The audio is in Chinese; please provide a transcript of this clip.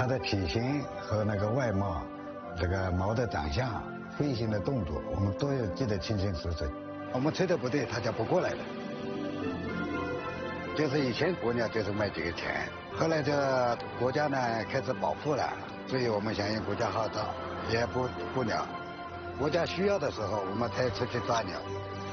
它的体型和那个外貌，这个毛的长相、飞行的动作，我们都要记得清清楚楚。我们吹的不对，它就不过来了。就是以前国鸟就是卖几个钱，后来这国家呢开始保护了，所以我们响应国家号召，也不鸟。国家需要的时候，我们才出去抓鸟。